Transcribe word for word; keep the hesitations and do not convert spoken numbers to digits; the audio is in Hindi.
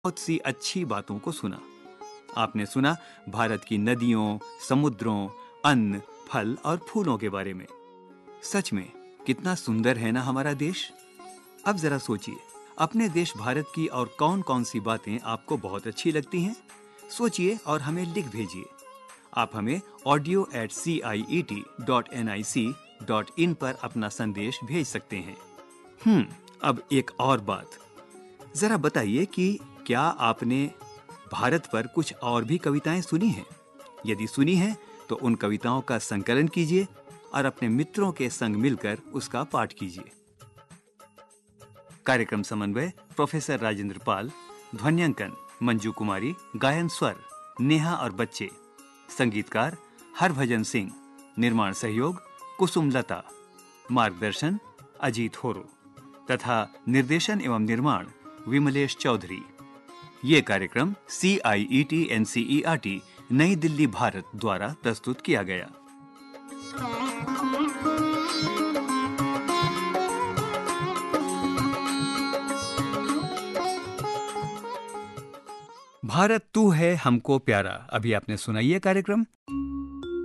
बहुत सी अच्छी बातों को सुना। आपने सुना भारत की नदियों, समुद्रों, अन्न, फल और फूलों के बारे में। सच में कितना सुंदर है ना हमारा देश। अब जरा सोचिए, अपने देश भारत की और कौन-कौन सी बातें आपको बहुत अच्छी लगती हैं? सोचिए और हमें लिख भेजिए। आप हमें audio eight C I E T dot N I C dot in पर अपना संदेश भेज सकते हैं। हम्म, अब एक और बात, जरा बताइए कि क्या आपने भारत पर कुछ और भी कविताएं सुनी हैं? यदि सुनी हैं, तो उन कविताओं का संकलन कीजिए और अपने मित्रों के संग मिलकर उसका पाठ कीजिए। कार्यक्रम समन्वय प्रोफेसर राजेंद्र पाल, ध्वन्यांकन मंजू कुमारी, गायन स्वर नेहा और बच्चे, संगीतकार हरभजन सिंह, निर्माण सहयोग कुसुम लता, मार्गदर्शन अजीत होरो तथा निर्देशन एवं निर्माण विमलेश चौधरी। ये कार्यक्रम सी आई E T N C E R T नई दिल्ली भारत द्वारा प्रस्तुत किया गया। भारत तू है हमको प्यारा। अभी आपने सुना ये कार्यक्रम।